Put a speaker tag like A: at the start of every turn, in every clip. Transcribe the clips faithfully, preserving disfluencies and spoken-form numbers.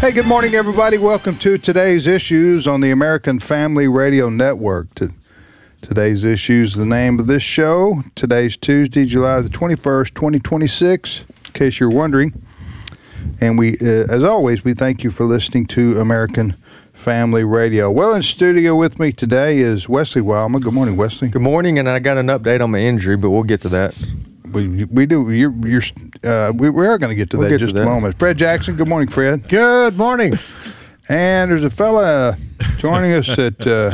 A: Hey, good morning, everybody. Welcome to Today's Issues on the American Family Radio Network. To Today's Issues, the name of this show. Today's Tuesday, July the twenty-first, twenty twenty-six, in case you're wondering. And we, uh, as always, we thank you for listening to American Family Radio. Well, in studio with me today is Wesley Wildman. Good morning, Wesley.
B: Good morning, and I got an update on my injury, but we'll get to that.
A: We we do. You're, you're uh, we, we are going to get to
B: We'll
A: that in
B: get
A: just
B: to
A: a
B: that.
A: moment. Fred Jackson. Good morning, Fred.
C: Good morning.
A: And there's a fella joining us at. Uh,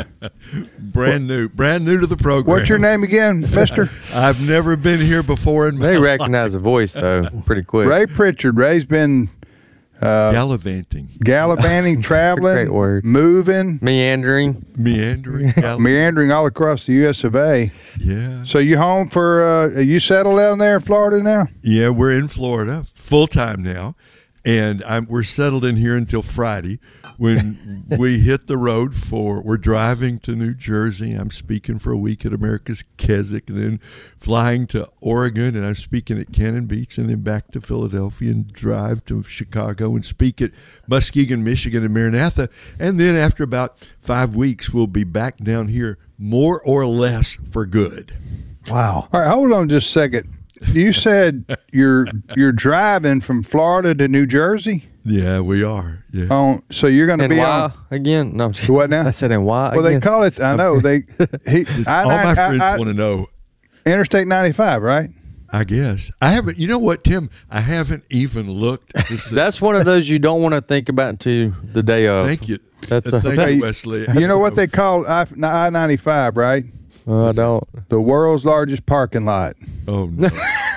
D: Brand new, brand new to the program.
A: what's your name again, Mister?
D: I've never been here before in my
B: They
D: life.
B: recognize the voice, though, pretty quick.
A: Ray Pritchard. Ray's been uh,
D: Gallivanting,
A: gallivanting, traveling,
B: Great word.
A: moving,
B: Meandering.
D: meandering, gall-
A: meandering all across the U S of A.
D: yeah,
A: So you home for? Uh, are you settled down there in Florida now?
D: yeah. We're in Florida full time now, and I'm, we're settled in here until Friday when we hit the road for. We're driving to New Jersey. I'm speaking for a week at America's Keswick, and then flying to Oregon, and I'm speaking at Cannon Beach, and then back to Philadelphia, and drive to Chicago and speak at Muskegon, Michigan, and Maranatha, and then after about five weeks, we'll be back down here more or less for good.
C: Wow.
A: All right, hold on just a second. You said you're you're driving from Florida to New Jersey.
D: Yeah, we are. Yeah.
A: On so you're going to
B: And
A: be
B: why
A: on
B: again? No, I'm just,
A: what now?
B: I said, and why
A: Well,
B: again?
A: they call it. I know they. He, I,
D: All my
A: I-
D: friends
A: I-
D: want to know.
A: Interstate ninety-five, right?
D: I guess I haven't. You know what, Tim? I haven't even looked. To see.
B: That's one of those you don't want to think about until the day of.
D: Thank you.
B: That's
D: Uh,
B: a,
D: Thank
B: that's,
D: you, Wesley.
A: You know what they call I ninety-five, right?
B: I don't.
A: The world's largest parking lot.
D: Oh no!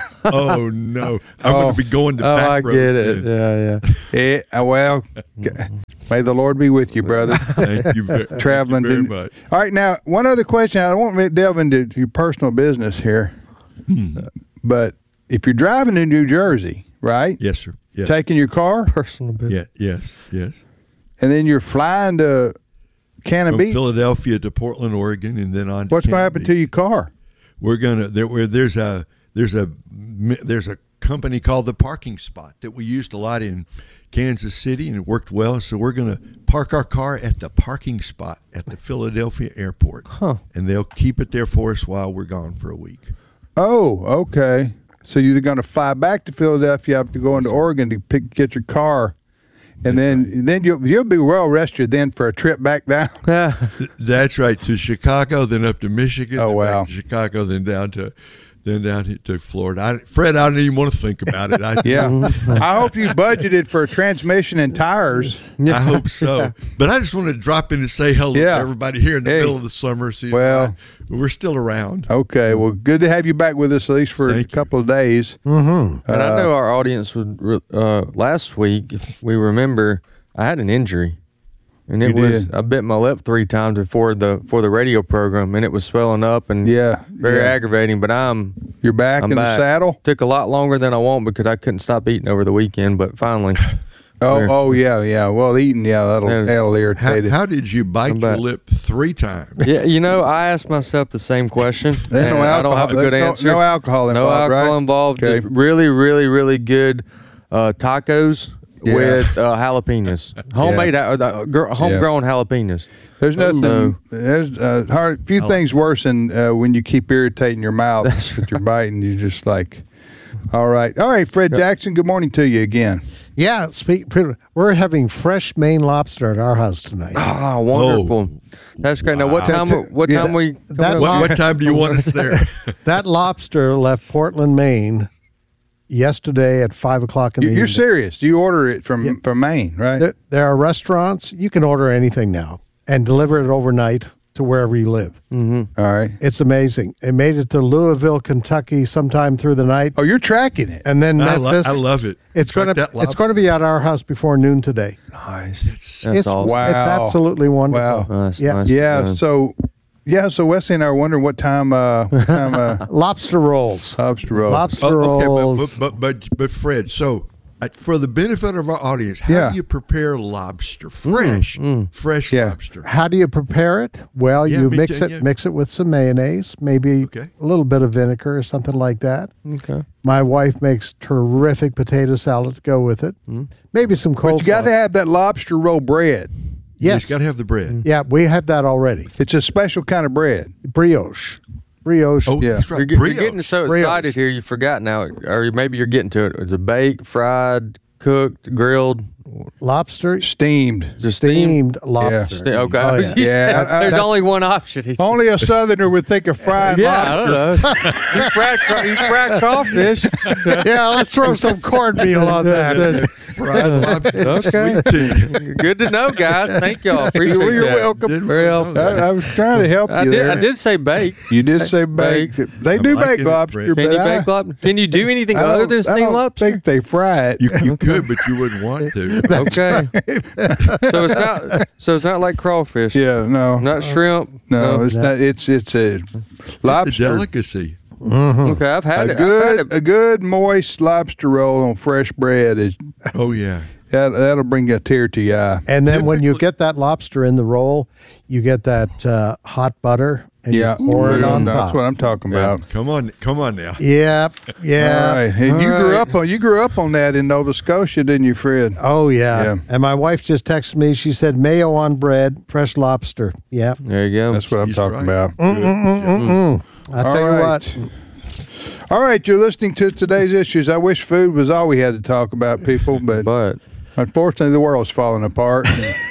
D: Oh no! I'm
A: Oh.
D: going to be going to
B: Oh,
D: back
B: I
D: roads
B: get it.
D: then.
B: Yeah, yeah.
A: Eh, uh, well, g- may the Lord be with you, brother.
D: Thank you very,
A: Traveling.
D: thank you
A: didn't-
D: very much.
A: All right, now one other question. I don't want to delve into your personal business here,
D: Hmm.
A: but if you're driving to New Jersey, right?
D: Yes, sir. Yes.
A: Taking your car,
B: Personal business.
D: Yeah. Yes. Yes.
A: and then you're flying to Cannon
D: From
A: Beach.
D: Philadelphia to Portland, Oregon, and then on.
A: What's going to happen to your car?
D: We're gonna there. Where there's a there's a there's a company called the Parking Spot that we used a lot in Kansas City, and it worked well. So we're gonna park our car at the parking spot at the Philadelphia airport,
B: Huh.
D: and they'll keep it there for us while we're gone for a week.
A: Oh, okay. So you're going to fly back to Philadelphia, have to go into Oregon to pick, get your car, and then then you'll you'll be well rested then for a trip back down.
B: Yeah.
D: That's right, to Chicago, then up to Michigan.
A: Oh,
D: then back
A: wow.
D: to Chicago, then down to then down to Florida. I, Fred, I don't even want to think about it. I,
A: Yeah, I hope you budgeted for transmission and tires.
D: I hope so. But I just want to drop in and say hello
A: Yeah.
D: to everybody here in the
A: Hey.
D: middle of the summer. See,
A: Well-
D: we're still around.
A: Okay, well, good to have you back with us at least for
D: Thank
A: a
D: you.
A: couple of days.
C: Mm-hmm.
B: And I
A: Uh,
B: know our audience would. re- Uh, last week, if we remember, I had an injury, and it
A: You
B: was
A: did.
B: I bit my lip three times before the for the radio program, and it was swelling up and
A: Yeah,
B: very
A: yeah.
B: aggravating. But I'm
A: You're back
B: I'm
A: in
B: back.
A: the saddle.
B: took a lot longer than I want because I couldn't stop eating over the weekend. But finally,
A: Oh,
B: Where-
A: oh yeah, yeah. Well, eating, yeah, that'll
B: Yeah.
A: that'll
D: How,
A: irritate it.
D: how did you bite
B: I'm
D: your
B: back.
D: lip three times?
B: yeah, you know, I asked myself the same question.
A: There's
B: and
A: no
B: I
A: alcohol.
B: don't have a good
A: there's no-
B: answer.
A: No, alcohol
B: No
A: involved,
B: alcohol
A: right?
B: involved.
A: Okay.
B: Just really, really, really good uh, tacos
A: Yeah.
B: with uh, jalapenos, homemade, uh, uh, gr- homegrown jalapenos.
A: There's nothing.
B: So-
A: there's uh, hard. Few things worse than uh, when you keep irritating your mouth
B: That's
A: that you're biting. You just like, all right, all right. Fred Jackson. Good morning to you again.
C: Yeah, speak. We're having fresh Maine lobster at our house tonight.
B: Ah, wonderful. That's great. Now, what
D: Wow.
B: time? What
A: Yeah,
B: time we?
C: that
B: coming up?
D: What, what time do you want us there?
C: That lobster left Portland, Maine, yesterday at five o'clock in the
A: You- You're
C: evening.
A: serious? You order it from
C: Yeah.
A: from Maine, right?
C: There, there are restaurants you can order anything now and deliver it overnight to wherever you live.
B: Mhm.
A: All right.
C: It's amazing. It made it to Louisville, Kentucky, sometime through the night,
A: Oh, you're tracking it.
C: and then
D: I, lo-
C: Memphis.
D: I love it.
C: It's
D: Track
C: going to
D: that
C: it's
D: lobster.
C: going to be at our house before noon today.
B: Nice.
D: It's-
B: That's
C: it's
B: awesome.
A: Wow.
C: it's absolutely wonderful.
A: Wow.
B: Nice,
C: Yeah.
B: nice.
A: Yeah.
B: Uh,
A: So, yeah. So Wesley and I are wondering what time. Uh, what time uh,
C: Lobster rolls.
A: lobster roll.
C: Lobster
D: Oh, okay,
C: rolls.
D: but, but but but but Fred, so Uh, For the benefit of our audience, how
A: Yeah.
D: do you prepare lobster? Fresh, fresh
A: Yeah.
D: lobster.
C: How do you prepare it? Well,
D: Yeah,
C: you
D: me
C: mix
D: too,
C: it
D: yeah.
C: mix it with some mayonnaise, maybe
D: Okay.
C: a little bit of vinegar or something like that.
B: Okay.
C: My wife makes terrific potato salad to go with it. Maybe some coleslaw.
A: But you got to have that lobster roll bread.
D: You
C: Yes.
D: just got to have the bread.
C: Yeah, we have that already.
A: It's a special kind of bread.
C: Brioche. Brioche.
D: Oh,
A: Yeah.
D: that's right.
B: You're, get- you're
D: Brioche.
B: getting so
C: Brioche.
B: excited here, you forgot now, or maybe you're getting to it. It's a baked, fried, cooked, grilled,
C: Lobster.
A: Steamed.
B: just steamed.
C: Steamed lobster.
B: Ste- okay.
C: Oh, yeah.
B: You
A: Yeah,
B: said
A: I- I-
B: there's
A: that-
B: only one option. He said.
A: Only a Southerner would think of fried
B: Yeah, I
A: lobster.
B: don't know. you fried, cra- you fried crawfish.
C: Yeah, let's throw some cornmeal on that.
D: Fried lobster.
B: Okay.
D: Sweet tea.
B: Good to know, guys. Thank y'all. Appreciate
A: Well, you're
B: that.
A: welcome.
D: Didn't
B: Very
D: know
B: helpful.
D: that.
A: I, I was trying to help
B: I
A: you
B: did,
A: there.
B: I did say bake.
A: You did say baked.
B: Baked.
A: They
D: I'm
A: do
D: liking
A: bake
D: it,
A: lobster,
D: Fred.
A: but
B: Can you
A: I,
B: bake lobster? Can you do anything
A: I
B: other
A: don't-
B: than
A: I
B: steamed
A: don't
B: lobster?
A: think they fry it.
D: You, you could, but you wouldn't want to.
B: Okay. so it's not. So it's not like crawfish.
A: yeah, no,
B: Not shrimp.
A: no, it's not. It's it's a
D: It's a
A: lobster.
D: delicacy.
B: Okay, I've had
A: A
B: it. I've had
A: good,
B: it.
A: a good moist lobster roll on fresh bread is
D: Oh, yeah.
A: that, that'll bring a tear to your eye.
C: And then when you get that lobster in the roll, you get that uh, hot butter and
A: Yeah,
C: you pour it
A: Ooh,
C: on
A: that's
C: top.
A: what I'm talking
B: Yeah.
A: about.
D: Come on. Come on now.
C: Yep. Yeah.
A: All right, and
B: All
A: you grew
B: right.
A: up on you grew up on that in Nova Scotia, didn't you, Fred?
C: Oh yeah.
A: Yeah.
C: And my wife just texted me. She said mayo on bread, fresh lobster. Yeah.
B: There you go.
A: That's what I'm
D: He's
A: talking
D: right.
A: about.
D: Good.
C: Mm. I'll
A: All
C: tell you
A: right.
C: what.
A: All right, you're listening to today's issues. I wish food was all we had to talk about, people, but
B: But
A: unfortunately, the world's falling apart.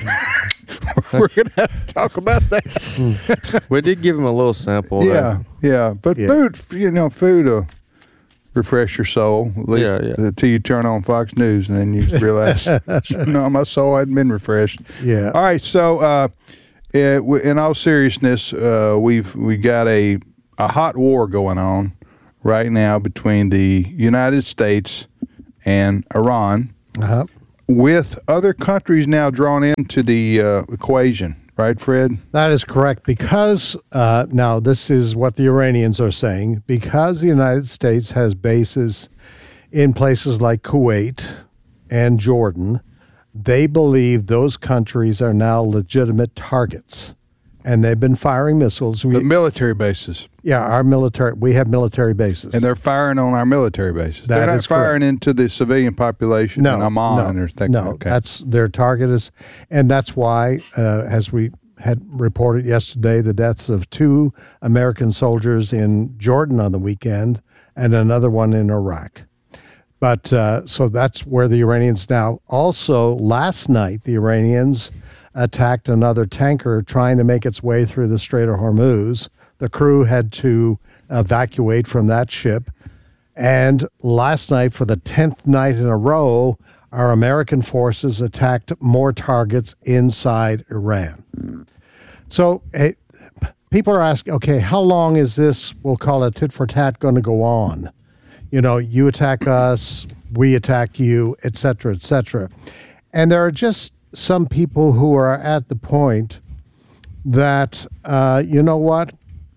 A: We're gonna have to talk about that.
B: we did give him a little sample.
A: Yeah, yeah. But
C: Yeah.
A: food, you know, food will refresh your soul. At least
B: Yeah, yeah.
A: until you turn on Fox News, and then you realize, no, my soul hadn't been refreshed.
C: Yeah.
A: All right, so uh, eh, w- in all seriousness, uh, we've we got a a hot war going on right now between the United States and Iran,
C: Uh-huh.
A: with other countries now drawn into the uh, equation. Right, Fred?
C: That is correct because uh, now this is what the Iranians are saying. Because the United States has bases in places like Kuwait and Jordan, they believe those countries are now legitimate targets, and they've been firing missiles. We,
A: The military bases,
C: yeah, our military. We have military bases,
A: and they're firing on our military bases.
C: That
A: they're not
C: is correct.
A: firing into the civilian population
C: no,
A: in Amman
C: no,
A: or things
C: no.
A: like that.
C: That's their target is, and that's why, uh, as we had reported yesterday, the deaths of two American soldiers in Jordan on the weekend and another one in Iraq. But uh, so that's where the Iranians now. Also, last night the Iranians attacked another tanker trying to make its way through the Strait of Hormuz. The crew had to evacuate from that ship. And last night, for the tenth night in a row, our American forces attacked more targets inside Iran. So eh, people are asking, okay, how long is this, we'll call it tit for tat, going to go on? You know, you attack us, we attack you, et cetera, et cetera. And there are just some people who are at the point that, uh, you know what?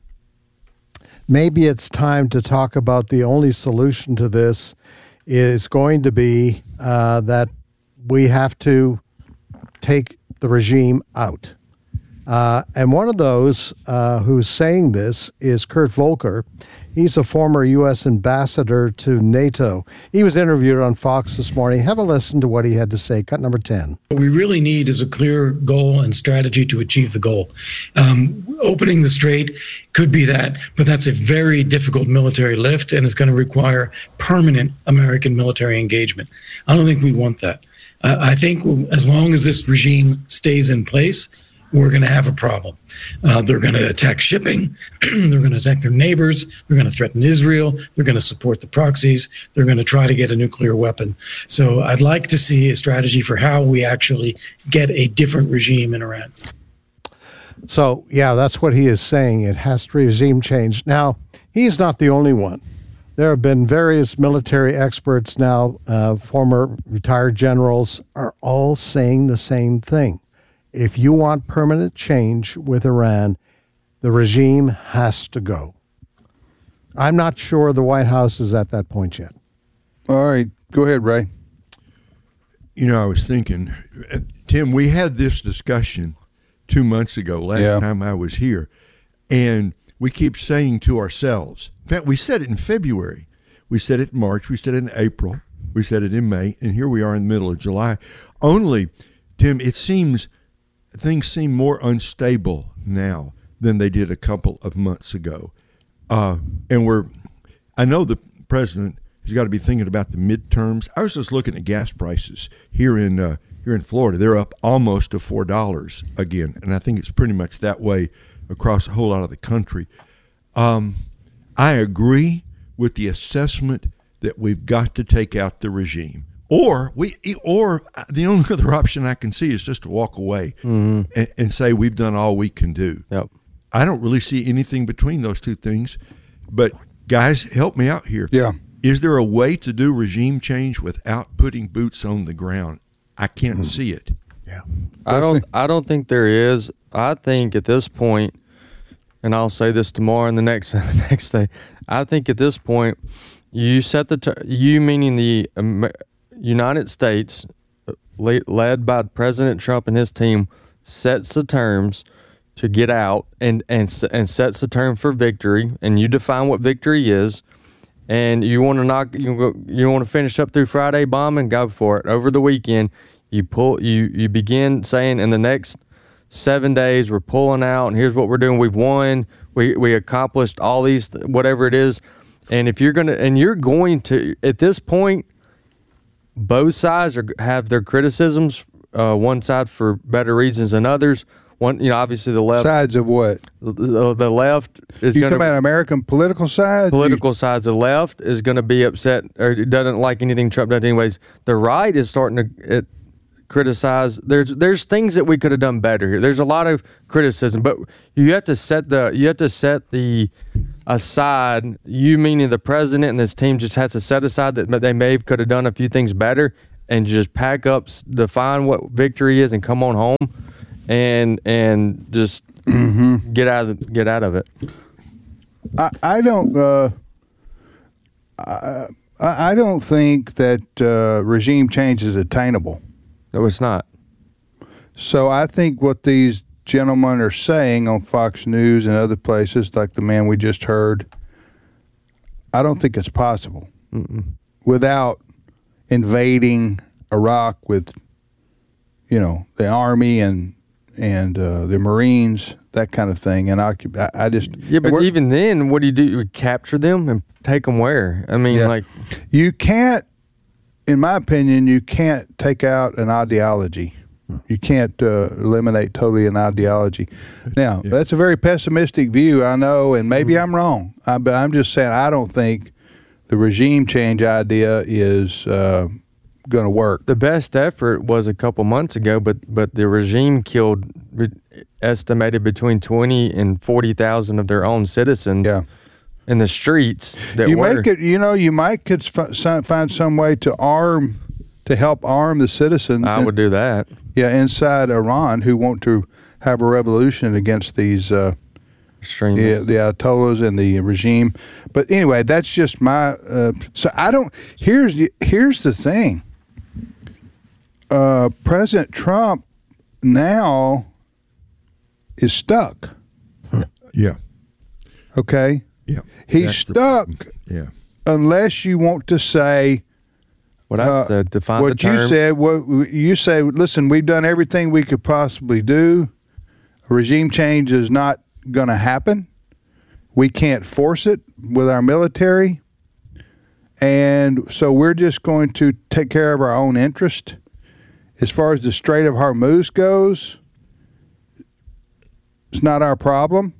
C: Maybe it's time to talk about the only solution to this is going to be uh, that we have to take the regime out. Uh, and one of those uh, who's saying this is Kurt Volker. He's a former U S ambassador to NATO. He was interviewed on Fox this morning. Have a listen to what he had to say. Cut number ten.
E: What we really need is a clear goal and strategy to achieve the goal. Um, opening the strait could be that, but that's a very difficult military lift, and it's going to require permanent American military engagement. I don't think we want that. Uh, I think as long as this regime stays in place, we're going to have a problem. Uh, they're going to attack shipping. They're going to attack their neighbors. They're going to threaten Israel. They're going to support the proxies. They're going to try to get a nuclear weapon. So I'd like to see a strategy for how we actually get a different regime in Iran.
C: So, yeah, that's what he is saying. It has to regime change. Now, he's not the only one. There have been various military experts now, uh, former retired generals, are all saying the same thing. If you want permanent change with Iran, the regime has to go. I'm not sure the White House is at that point yet.
A: All right, go ahead, Ray.
D: You know, I was thinking, Tim, we had this discussion two months ago, last
A: Yeah.
D: time I was here, and we keep saying to ourselves, in fact, we said it in February, we said it in March, we said it in April, we said it in May, and here we are in the middle of July. Only, Tim, it seems things seem more unstable now than they did a couple of months ago. Uh, and we're, I know the president has got to be thinking about the midterms. I was just looking at gas prices here in uh, here in Florida. They're up almost to four dollars again, and I think it's pretty much that way across a whole lot of the country. Um, I agree with the assessment that we've got to take out the regime, or we, or the only other option I can see is just to walk away
B: Mm-hmm.
D: and, and say we've done all we can do.
B: Yep.
D: I don't really see anything between those two things, but guys, help me out here.
A: Yeah.
D: Is there a way to do regime change without putting boots on the ground? I can't
A: Hmm.
D: see it.
C: Yeah.
B: I don't. I don't think there is. I think at this point, and I'll say this tomorrow and the next the next day. I think at this point, you set the ter- you meaning the Amer- United States, le- led by President Trump and his team, sets the terms to get out and and s- and sets the term for victory. And you define what victory is. And you want to knock, you go, you want to finish up through Friday bombing, go for it. Over the weekend, you pull, you you begin saying, in the next seven days, we're pulling out, and here's what we're doing. We've won. We we accomplished all these, whatever it is. And if you're gonna, and you're going to, at this point, both sides are have their criticisms. Uh, one side for better reasons than others. One, you know, obviously the left,
A: Sides of what?
B: the, the left is
A: You
B: going
A: talking about American political side?
B: political sides. The left is going to be upset or doesn't like anything Trump does anyways. The right is starting to it, criticize. There's there's things that we could have done better here. There's a lot of criticism, but you have to set the you have to set the aside. You meaning the president and his team just has to set aside that they may have could have done a few things better and just pack up, define what victory is, and come on home and and just get out of the, get out of it.
A: I, I don't. Uh, I, I don't think that uh, regime change is attainable.
B: No, it's not.
A: So I think what these gentlemen are saying on Fox News and other places, like the man we just heard, I don't think it's possible
B: Mm-mm.
A: without invading Iraq with, you know, the army and and uh, the Marines, that kind of thing. And I, I just
B: Yeah, but
A: we're-
B: even then, what do you do? You capture them and take them where? I mean,
A: Yeah.
B: like,
A: You can't, in my opinion, you can't take out an ideology. You can't uh, eliminate totally an ideology. Now,
D: Yeah.
A: that's a very pessimistic view, I know, and maybe I'm wrong. Uh, but I'm just saying I don't think the regime change idea is uh, going to work.
B: the best effort was a couple months ago, but but the regime killed re- estimated between twenty and forty thousand of their own citizens
A: Yeah.
B: in the streets. That
A: You
B: were
A: make it, you know, you might could f- some- find some way to arm, to help arm the citizens.
B: I would do that.
A: Yeah, inside Iran who want to have a revolution against these. Uh,
B: Extremely.
A: Yeah, the Ayatollahs and the regime. But anyway, that's just my. Uh, so I don't. Here's the, here's the thing. Uh, President Trump now is stuck.
D: Yeah,
A: Okay,
D: yeah.
A: he's
D: That's the
A: stuck
D: problem. Yeah,
A: unless you want to say
B: What I
A: uh,
B: to define the
A: what you
B: terms.
A: said. What you say? Listen, we've done everything we could possibly do. A regime change is not going to happen. We can't force it with our military. And so we're just going to take care of our own interest. As far as the Strait of Hormuz goes, it's not our problem.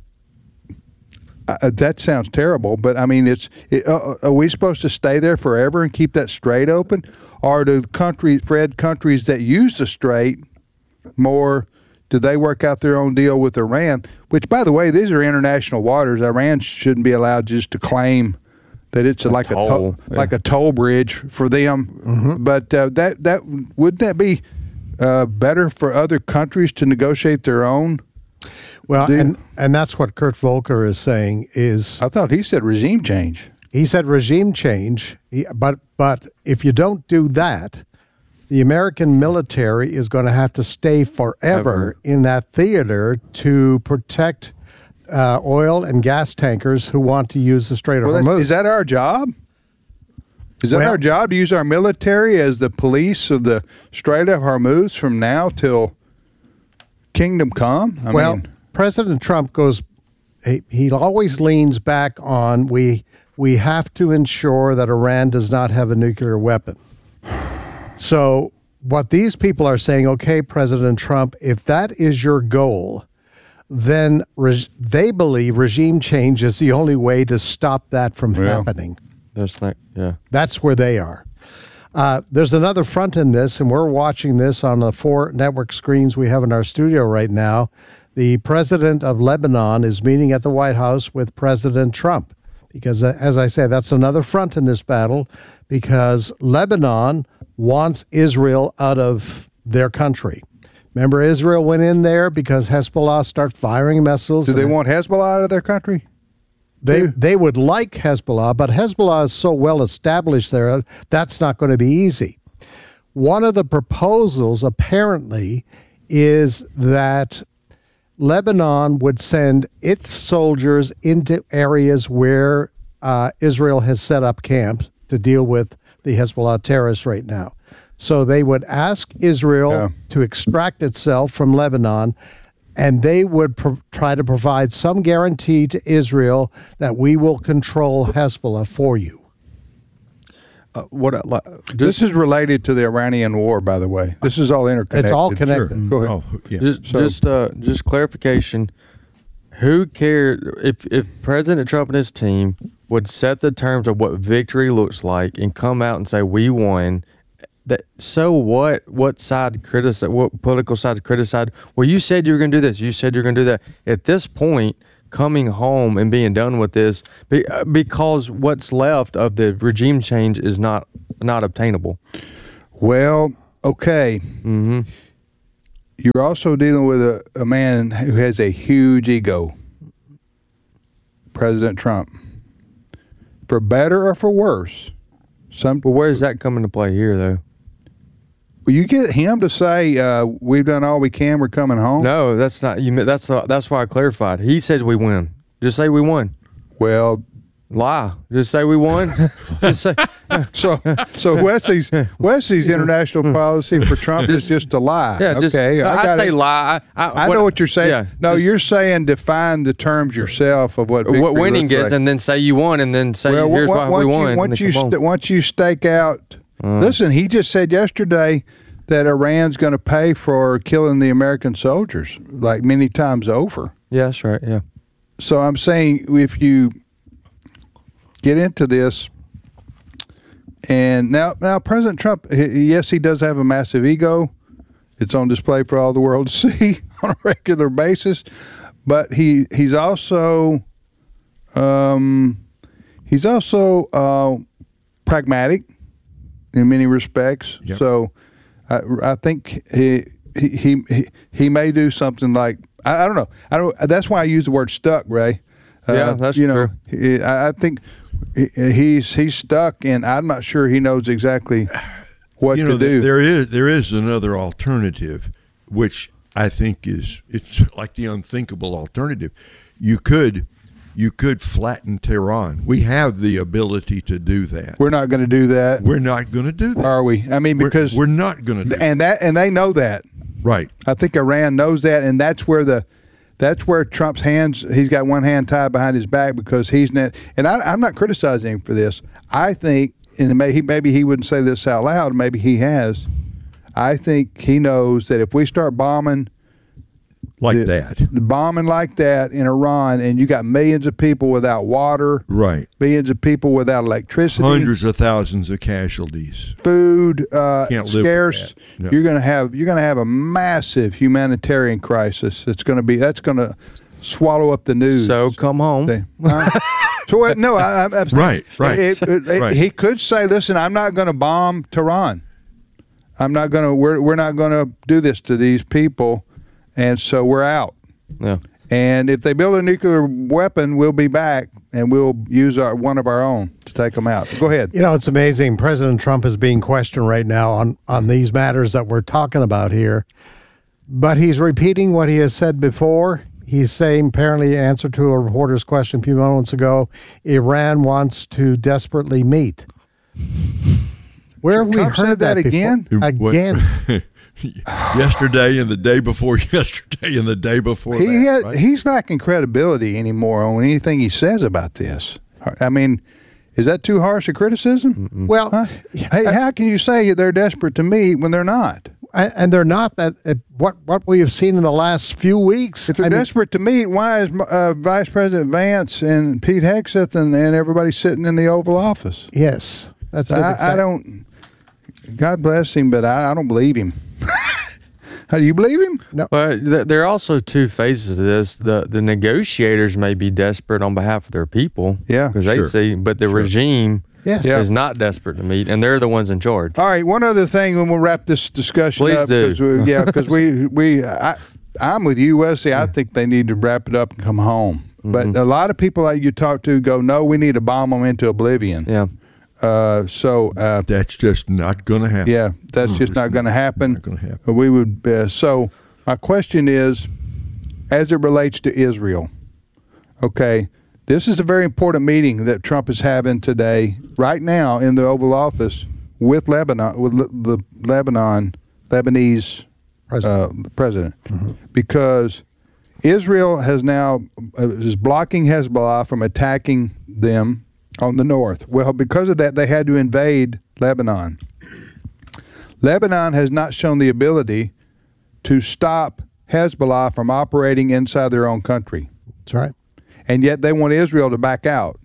A: Uh, that sounds terrible, but I mean, it's. It, uh, are we supposed to stay there forever and keep that strait open, or do countries, Fred, countries that use the strait more? Do they work out their own deal with Iran? Which, by the way, these are international waters. Iran shouldn't be allowed just to claim that it's
B: A
A: like
B: toll,
A: a toll,
B: yeah.
A: like a toll bridge for them. But uh, that that wouldn't that be uh, better for other countries to negotiate their own?
C: Well,
A: Do-
C: and, and that's what Kurt Volker is saying is
A: I thought he said regime change.
C: he said regime change, he- but but if you don't do that, the American military is going to have to stay forever
B: Ever.
C: in that theater to protect uh, oil and gas tankers who want to use the Strait of
A: Well, that's-
C: Hormuz.
A: is that our job? Is that
C: Well-
A: our job to use our military as the police of the Strait of Hormuz from now till kingdom come? I
C: well,
A: mean,
C: President Trump goes, he, he always leans back on we we have to ensure that Iran does not have a nuclear weapon. So what these people are saying, okay, President Trump, if that is your goal, then re- they believe regime change is the only way to stop that from
A: Well.
C: happening.
B: That's like, yeah.
C: That's where they are. Uh, there's another front in this, and we're watching this on the four network screens we have in our studio right now. The president of Lebanon is meeting at the White House with President Trump because, uh, as I say, that's another front in this battle because Lebanon wants Israel out of their country. Remember, Israel went in there because Hezbollah started firing missiles.
A: do they
C: and
A: want Hezbollah out of their country?
C: They they would like Hezbollah, but Hezbollah is so well established there, that's not going to be easy. One of the proposals, apparently, is that Lebanon would send its soldiers into areas where uh, Israel has set up camps to deal with the Hezbollah terrorists right now. So they would ask Israel
A: Yeah.
C: to extract itself from Lebanon, and they would pro- try to provide some guarantee to Israel that we will control Hezbollah for you.
B: Uh, what I like,
A: This
B: just,
A: is related to the Iranian war, by the way. This is all interconnected.
C: It's all
D: Sure.
C: connected.
A: Go ahead.
D: Oh, yeah.
B: just,
A: So-
B: just, uh, just clarification. Who cared if if President Trump and his team would set the terms of what victory looks like and come out and say we won? That so what? What side criticize? What political side criticize? Well, you said you were going to do this. You said you're going to do that. At this point, coming home and being done with this, be, uh, because what's left of the regime change is not not obtainable.
A: Well, okay.
B: Mm-hmm.
A: You're also dealing with a, a man who has a huge ego, President Trump. For better or for worse, some
B: But where does that come into play here, though?
A: will you get him to say uh, we've done all we can, we're coming home?
B: No, that's not. You. That's not, that's why I clarified. He says we win. Just say we won.
A: Well,
B: Lie. Just say we won. Just say,
A: so so Wesley's Wesley's international policy for Trump is just to lie.
B: yeah. Just,
A: okay,
B: I,
A: got
B: say
A: it.
B: lie. I, I,
A: I know what you're saying.
B: Yeah,
A: no,
B: just-
A: you're saying define the terms yourself of what victory
B: what winning
A: looks
B: is,
A: like.
B: and then say you won, and then say
A: Well,
B: here's
A: on-
B: why
A: once
B: we
A: you,
B: won. and
A: once
B: then
A: you
B: come
A: st-
B: home.
A: once you stake out,
B: Uh.
A: listen. He just said yesterday that Iran's going to pay for killing the American soldiers, like many times over.
B: Yeah, that's right. Yeah.
A: So I'm saying if you get into this, and now now President Trump, he, yes, he does have a massive ego. It's on display for all the world to see on a regular basis, but he he's also um, he's also uh, pragmatic in many respects.
D: Yep.
A: So I, I think he, he he he may do something like I, I don't know. I don't. That's why I use the word stuck, Ray.
B: Yeah, that's
A: you know,
B: true.
A: he- I I think he- he's he's stuck, and I'm not sure he knows exactly what
D: you know,
A: to
D: th-
A: do.
D: there is there is another alternative, which I think is it's like the unthinkable alternative. You could you could flatten Tehran. We have the ability to do that.
A: We're not going to do that,
D: We're not going to do that.
A: are we? I mean,
D: We're-
A: because
D: we're, not going to do that.
A: and that and they know that.
D: Right.
A: I think Iran knows that, and that's where the that's where Trump's hands. He's got one hand tied behind his back because he's not. And I, I'm not criticizing him for this. I think, and may, he, maybe he wouldn't say this out loud. Maybe he has. I think he knows that if we start bombing
D: Like
A: the,
D: that.
A: the bombing like that in Iran, and you got millions of people without water,
D: Right.
A: millions of people without electricity,
D: Hundreds of thousands of casualties.
A: food uh,
D: Can't live with
A: scarce.
D: that. No.
A: You're going to have you're going to have a massive humanitarian crisis. It's going to be that's going to swallow up the news.
B: So come home.
A: They- huh? so uh, no, I, I, I'm
D: Right, right,
A: It- it- it-
D: right.
A: He could say, "Listen, I'm not going to bomb Tehran. I'm not going to. We're we're not going to do this to these people, and so we're out."
B: Yeah.
A: And if they build a nuclear weapon, we'll be back and we'll use our, one of our own to take them out. Go ahead.
C: You know, it's amazing. President Trump is being questioned right now on, on these matters that we're talking about here. But he's repeating what he has said before. He's saying, apparently, in answer to a reporter's question a few moments ago, Iran wants to desperately meet. Where have we
A: Trump
C: heard
A: said that
C: before?
A: again?
C: Again.
D: Yesterday and the day before yesterday and the day before
A: He
D: that,
A: had,
D: right?
A: He's lacking credibility anymore on anything he says about this. I mean, is that too harsh a criticism?
C: Well,
A: Huh? Hey, how can you say they're desperate to meet when they're not?
C: and and they're not that. Uh, what what we have seen in the last few weeks.
A: If they're
C: I mean,
A: desperate to meet, why is uh, Vice President Vance and Pete Hegseth and, and everybody sitting in the Oval Office?
C: yes, that's it.
A: I, I
C: exact-
A: don't. God bless him, but I, I don't believe him. How do you believe him?
B: But th- there are also two phases to this. The the negotiators may be desperate on behalf of their people.
A: Yeah,
B: because
D: sure.
B: they see, but the regime
C: Yes.
A: Yeah.
B: is not desperate to meet, and they're the ones in charge.
A: All right, one other thing, and we'll wrap this discussion
B: Please
A: up.
B: do.
A: 'Cause we, yeah, because we, we I, I'm with you, Wesley. I think they need to wrap it up and come home. But a lot of people that you talk to go, no, we need to bomb them into oblivion.
B: Yeah.
A: Uh, so, uh,
D: That's just not going to happen.
A: yeah, that's just not going to happen.
D: Not going to happen.
A: We would. Uh, so, my question is, as it relates to Israel, okay, this is a very important meeting that Trump is having today, right now, in the Oval Office with Lebanon, with Le- the Lebanon, Lebanese
C: President.
A: uh, president, because Israel has now uh, is blocking Hezbollah from attacking them on the north. Well, because of that, they had to invade Lebanon. Lebanon has not shown the ability to stop Hezbollah from operating inside their own country,
C: That's right.
A: and yet they want Israel to back out.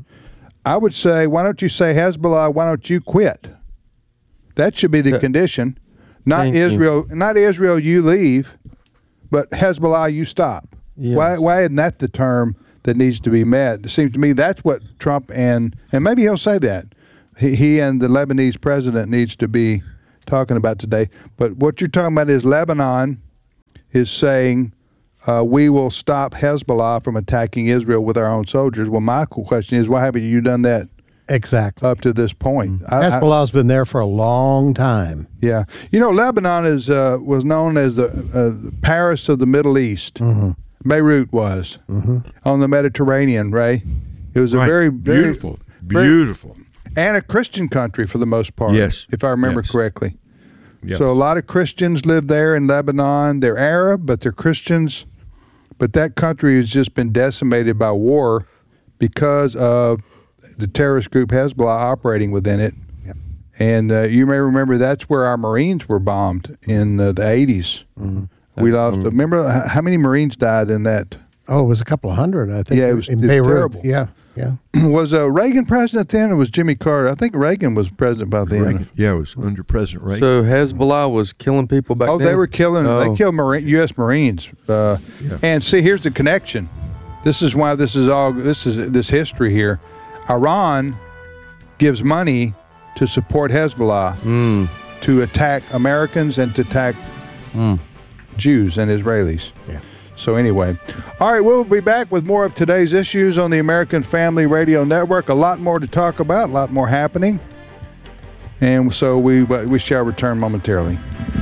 A: I would say, why don't you say, Hezbollah, why don't you quit? That should be the
B: Yeah.
A: condition. Not
B: Thank you.
A: Israel, not Israel, you leave, but Hezbollah, you stop.
B: Yes.
A: Why, why isn't that the term that needs to be met? It seems to me that's what Trump and, and maybe he'll say that. He, he and the Lebanese president needs to be talking about today. But what you're talking about is Lebanon is saying, uh, we will stop Hezbollah from attacking Israel with our own soldiers. Well, my question is, why haven't you done that
C: Exactly.
A: up to this point? I- I-
C: Hezbollah's been there for a long time.
A: yeah, you know, Lebanon is uh, was known as the, uh, the Paris of the Middle East. Beirut was on the Mediterranean, Ray. It was a
D: Right.
A: very, very
D: beautiful,
A: very-
D: beautiful.
A: and a Christian country for the most part.
D: Yes.
A: if I remember
D: Yes.
A: correctly.
D: Yes.
A: So a lot of Christians live there in Lebanon. They're Arab, but they're Christians. But that country has just been decimated by war because of the terrorist group Hezbollah operating within it.
C: Yep.
A: And uh, you may remember that's where our Marines were bombed in uh, the eighties. We lost. Remember h- how many Marines died in that?
C: Oh, it was a couple of hundred, I think.
A: Yeah, it was-
C: in
A: it was
C: Beirut.
A: terrible.
C: Yeah, yeah.
A: Was uh, Reagan president then, or was Jimmy Carter? I think Reagan was president by then.
D: Reagan. Yeah, it was under President Reagan.
B: So Hezbollah was killing people back
A: Oh,
B: then?
A: they were killing.
B: Oh.
A: They killed Marine, U S Marines. Uh,
D: Yeah.
A: And see, here's the connection. This is why this is all. This is this history here. Iran gives money to support Hezbollah
B: Mm.
A: to attack Americans and to attack
B: Mm.
A: Jews and Israelis.
C: Yeah.
A: So anyway, all right, we'll be back with more of today's issues on the American Family Radio Network. A lot more to talk about, a lot more happening, and so we we shall return momentarily.